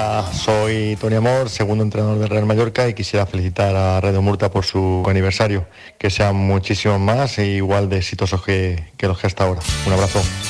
Hola, soy Tony Amor, segundo entrenador del Real Mallorca, y quisiera felicitar a Radio Murta por su aniversario. Que sean muchísimos más e igual de exitosos que los que hasta ahora. Un abrazo.